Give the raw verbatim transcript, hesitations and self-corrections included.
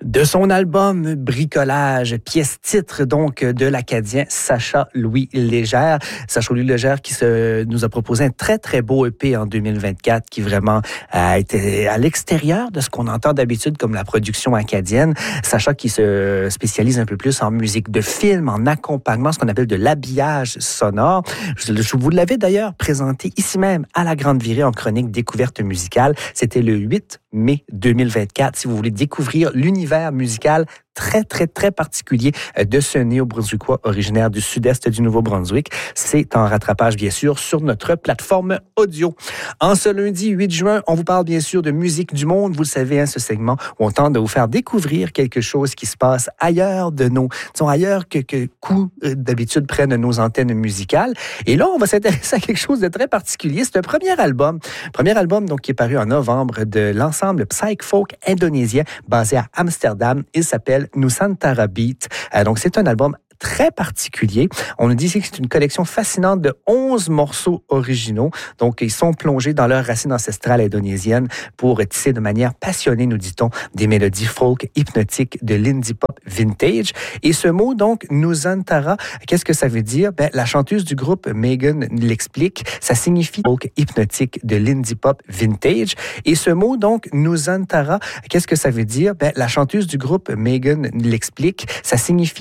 De son album Bricolage, pièce-titre donc de l'Acadien Sacha-Louis Légère. Sacha-Louis Légère qui se, nous a proposé un très, très beau E P en deux mille vingt-quatre qui vraiment a été à l'extérieur de ce qu'on entend d'habitude comme la production acadienne. Sacha qui se spécialise un peu plus en musique de film, en accompagnement, ce qu'on appelle de l'habillage sonore. Je, je vous l'avais d'ailleurs présenté ici même à la Grande Virée en chronique découverte musicale. C'était le huit mai deux mille vingt-quatre. Si vous voulez découvrir l'univers musical très, très, très particulier de ce néo-brunswickois originaire du sud-est du Nouveau-Brunswick. C'est en rattrapage, bien sûr, sur notre plateforme audio. En ce lundi huit juin, on vous parle bien sûr de musique du monde. Vous le savez, hein, ce segment où on tente de vous faire découvrir quelque chose qui se passe ailleurs de nos, disons, ailleurs que, que coups euh, d'habitude prennent nos antennes musicales. Et là, on va s'intéresser à quelque chose de très particulier. C'est un premier album. Premier album, donc, qui est paru en novembre de l'ensemble psych folk indonésien basé à Amsterdam. Il s'appelle Nusantara Beat. Euh, donc, c'est un album très particulier. On nous dit que c'est une collection fascinante de onze morceaux originaux. Donc, ils sont plongés dans leurs racines ancestrales indonésiennes pour tisser de manière passionnée, nous dit-on, des mélodies folk hypnotiques de l'indie pop vintage. Et ce mot, donc, Nusantara, qu'est-ce que ça veut dire? Ben, la chanteuse du groupe, Megan, l'explique. Ça signifie folk hypnotique de l'indie pop vintage. Et ce mot, donc, Nusantara, qu'est-ce que ça veut dire? Ben, la chanteuse du groupe, Megan, l'explique. Ça signifie